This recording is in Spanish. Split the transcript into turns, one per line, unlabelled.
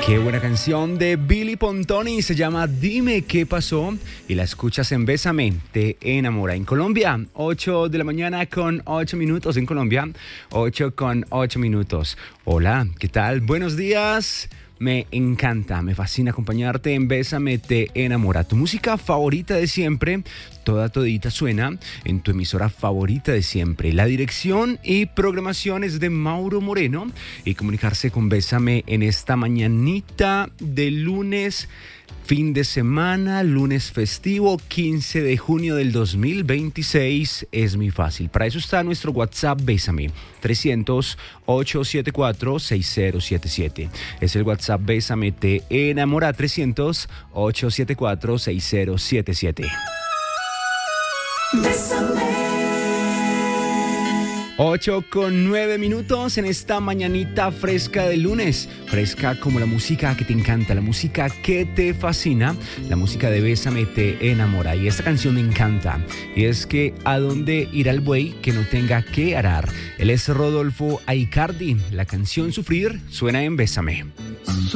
Qué buena canción de Billy Pontoni, se llama Dime qué pasó y la escuchas en Bésame, te enamora. En Colombia, 8 de la mañana con 8 minutos. En Colombia, 8 con 8 minutos. Hola, ¿qué tal? Buenos días. Me encanta, me fascina acompañarte en Bésame, te enamora. Tu música favorita de siempre, todita suena en tu emisora favorita de siempre. La dirección y programación es de Mauro Moreno y comunicarse con Bésame en esta mañanita de lunes, fin de semana, lunes festivo, 15 de junio del 2026, es muy fácil. Para eso está nuestro WhatsApp Bésame, 300-874-6077. Es el WhatsApp Bésame, te enamora, 300-874-6077. Bésame. 8 con 9 minutos en esta mañanita fresca de lunes. Fresca como la música que te encanta, la música que te fascina, la música de Bésame te enamora. Y esta canción me encanta. Y es que ¿a dónde irá el buey que no tenga que arar? Él es Rodolfo Aicardi. La canción Sufrir suena en Bésame.